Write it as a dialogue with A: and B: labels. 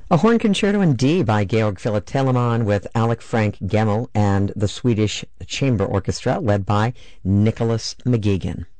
A: A horn concerto in D by Georg Philipp Telemann with Alec Frank Gemmel and the Swedish Chamber Orchestra led by Nicholas McGuigan.